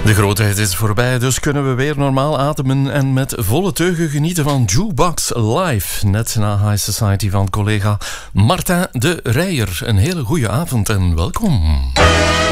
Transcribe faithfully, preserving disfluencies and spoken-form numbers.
De grootheid is voorbij, dus kunnen we weer normaal ademen en met volle teugen genieten van Jukebox Live. Net na High Society van collega Martin de Rijer. Een hele goede avond en welkom.